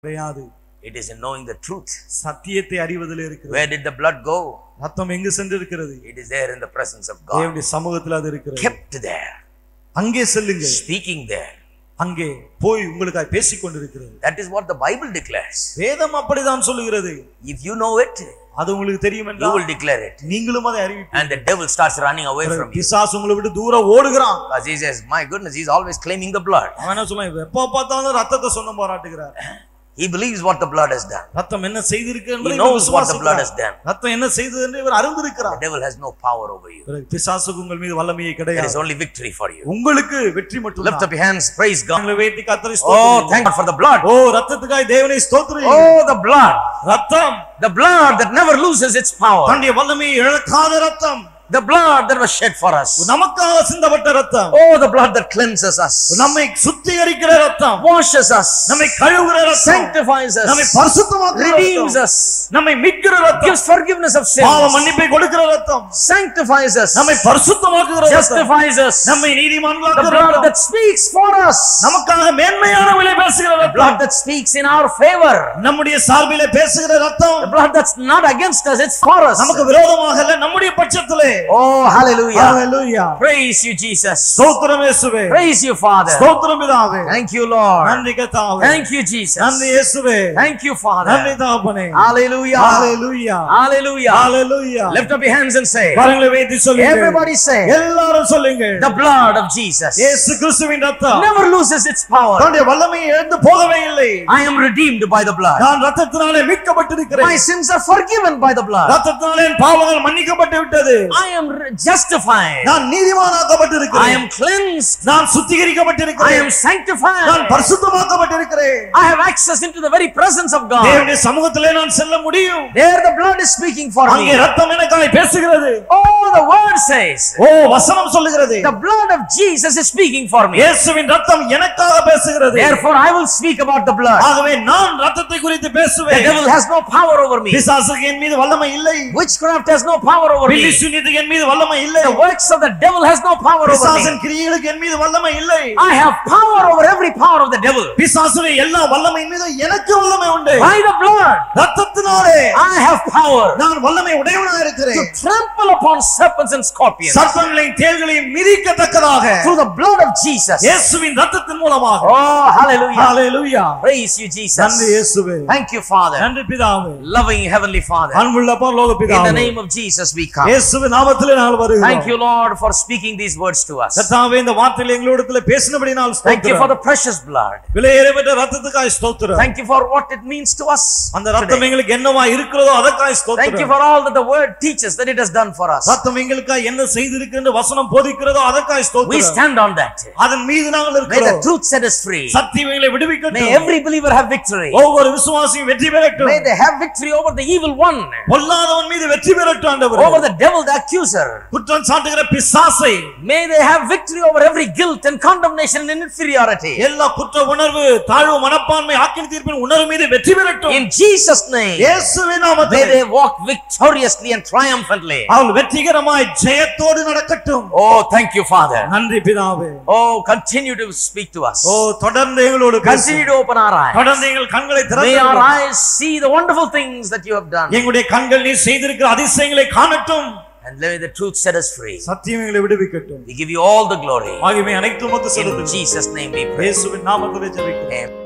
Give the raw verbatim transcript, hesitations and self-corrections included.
கிடையாது. It is in knowing the truth. சத்தியத்தை அறிவதிலே இருக்கிறது. Where did the blood go? ரத்தம் எங்கு சென்றிருக்கிறது? It is there in the presence of God. தேவனுடைய சமூகத்தில் அது இருக்கிறது. Kept there. அங்கே செல்லுங்கள். Speaking there. அங்கே போய் உங்களுக்காக பேசிக் கொண்டிருக்கிறது. That is what the Bible declares. வேதம் அப்படிதான் சொல்லுகிறது. If you know it, அது உங்களுக்கு தெரியும் you என்றால் will declare it. நீங்களும் அதை அறிவிப்பீர்கள். And the devil starts running away from you. பிசாசு உங்களை விட்டு தூர ஓடுகிறான். Because he says, my goodness, he's always claiming the blood. அவன் என்ன சொல்றான்? எப்ப பார்த்தாலும் ரத்தத்தை சொன்ன போராட்டுகிறார். He believes what the blood has done. ரத்தம் என்ன செய்திருக்கு He என்பதை knows what the blood has done. ரத்தம் என்ன செய்தது என்று இவர் அறிந்திருக்கிறார். The devil has no power over you. பிசாசுக்கு உங்கள் மீது வல்லமையே There கிடையாது. is only victory for you. உங்களுக்கு வெற்றி மட்டும் Lift up your hands, praise God. உங்களை வைத்து கர்த்தரை Oh, ஸ்தோத்திரியுங்கள். thank God for the blood. ஓ ரத்தத்துக்காய் தேவனை ஸ்தோத்திரியுங்கள். Oh, the blood. ரத்தம் The blood that never loses its power. தன்னுடைய வல்லமையை இழக்காத ரத்தம். The blood that was shed for us. நமக்காக சிந்தப்பட்ட ரத்தம். Oh, the blood that cleanses us. நம்மை சுத்திகரிக்கிற ரத்தம். Washes us. நம்மை கழுவுகிற ரத்தம். Sanctifies us. நம்மை பரிசுத்தமாக்குகிற ரத்தம். Redeems us. நம்மை மீட்கிற ரத்தம். Gives forgiveness of பாவ sins. மன்னிப்பை கொடுக்கிற ரத்தம். Sanctifies us. நம்மை பரிசுத்தமாக்குகிற ரத்தம். Justifies us. நம்மை The நீதிமான்களாக்குகிற blood ரத்தம். that speaks for us. நமக்காக மேன்மையான விலை பேசுகிற The blood ரத்தம். that speaks in our favor. நம்முடைய சார்பிலே பேசுகிற ரத்தம். The blood that's not against us, it's for us. நமக்கு விரோதமாக அல்ல, நம்முடைய பட்சத்திலே. Oh, hallelujah. Hallelujah. Praise you, Jesus. ஸ்தோத்திரம் இயேசுவே. Praise you, Father. ஸ்தோத்திரம் பிதாவே. Thank you, Lord. நன்றி கர்த்தாவே. Thank you, Jesus. நன்றி இயேசுவே. Thank you, Father. நன்றி தகப்பனே. Hallelujah. Hallelujah. Hallelujah. Hallelujah. Lift up your hands and say, கரங்களை வைத்து சொல்லுங்க. everybody say, எல்லாரும் சொல்லுங்க. the blood of Jesus இயேசு கிறிஸ்துவின் ரத்தம் never loses its power. தன்னுடைய வல்லமையை இழந்து போகவே இல்லை. I am redeemed by the blood. நான் ரத்தத்தினாலே மீட்கப்பட்டிருக்கிறேன். My sins are forgiven by the blood. ரத்தத்தினாலே என் பாவங்கள் மன்னிக்கப்பட்டு விட்டது. I am re- justified. நான் நீதிமானாக்கப்பட்டிருக்கிறேன். I am cleansed. நான் I சுத்திகரிக்கப்பட்டிருக்கிறேன். am sanctified. நான் பரிசுத்தமாக்கப்பட்டிருக்கிறேன். I have access into the very presence of God. தேவனுடைய சமூகத்திலே நான் செல்ல முடியும். There the blood is speaking for அங்கே me. ரத்தம் எனக்காக பேசுகிறது. Oh, the word says, ஓ வசனம் சொல்லுகிறது. the blood of Jesus is speaking for me. இயேசுவின் ரத்தம் எனக்காக பேசுகிறது. Therefore I will speak about the blood. ஆகவே நான் ரத்தத்தை குறித்து The பேசுவேன். devil has no power over me. பிசாசுக்கு என் மீது வல்லமை இல்லை. Witchcraft has no power over me. பில்லி சூனியத்துக்கு என் மீது வல்லமை இல்லை. The works of the devil has no power over பிசாசின் me. கிரியைகளுக்கு என் மீது வல்லமை இல்லை. I have power over every power of the devil. பிசாசுடைய எல்லா வல்லமையின் மீது எனக்கு வல்லமை உண்டு. By the blood, ரத்தத்தினாலே I have power நான் வல்லமை உடையவனாக to இருக்கிறேன். trample upon serpents and scorpions. சர்ப்பங்களையும் தேள்களையும் மிதிக்கத்தக்கதாக Through the blood of Jesus. இயேசுவின் ரத்தத்தின் மூலமாக. Oh, hallelujah. Hallelujah. Praise you, Jesus. நன்றி இயேசுவே. Thank you, Father. நன்றி பிதாவே. Loving Heavenly Father. அன்புள்ள பரலோக In the பிதாவே. name of Jesus we come. இயேசுவின் நாமத்திலே நாங்கள் வருகிறோம். Thank you, Lord, for speaking these words to us. கர்த்தாவே இந்த வார்த்தைகளை எங்களோடத்திலே பேசினபடியால் Thank you for ஸ்தோத்திரம். the precious blood. விலையேறப்பட்ட ரத்தத்துக்காய் ஸ்தோத்திரம். Thank you for what it means to us. அந்த ரத்தம் today. எங்களுக்கு என்னவா இருக்கிறதோ அதற்காய் Thank you ஸ்தோத்திரம். for all that the word teaches that it has done for us. ரத்தம் எங்களுக்காய் என்ன செய்திருக்கிறது வசனம் போதிக்கிறதோ அதற்காய் We ஸ்தோத்திரம். stand on that. அதன் மீது நாங்கள் May the இருக்கிறோம். truth set us free. சத்தியம் எங்களை May விடுவிக்கட்டும். every believer have victory. ஒவ்வொரு விசுவாசியும் வெற்றி பெறட்டும். May they have victory over the evil one, பொல்லாதவன் மீது வெற்றி பெறட்டும் ஆண்டவரே. over the devil, the accuser. குற்றம் சாட்டுகிற பிசாசை May they have victory over every guilt and condemnation and inferiority. எல்லா குற்ற உணர்வு தாழ்வு மனப்பான்மை ஆக்கின தீர்ப்பின் உணர்வு மீது வெற்றி பெறட்டும். In Jesus' name, இயேசுவின் may நாமத்திலே they walk victoriously and triumphantly. அவள் வெற்றிகரமாய் ஜெயத்தோடு நடக்கட்டும். Oh, thank you, Father. நன்றி பிதாவே. Oh, continue to speak to us. ஓ தொடர்ந்து எங்களோடு பேசு. Continue to open our eyes. தொடர்ந்து எங்கள் கண்களை May our திறந்து eyes see the wonderful things that you have done. எங்களுடைய கண்கள் நீ செய்திருக்கிற அதிசயங்களை காணட்டும். And let the truth set us free. சத்தியம் எங்களை விடுவிக்கட்டும். We give you all the glory. ஆகவே அனைத்தும் உமக்கு In செலுத்துகிறோம். Jesus' name we pray. இயேசுவின் நாமத்திலே ஜெபிக்கிறோம். Amen.